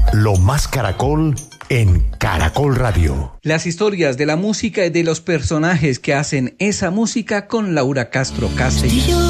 Lo más Caracol en Caracol Radio. Las historias de la música y de los personajes que hacen esa música con Laura Castro Castellano.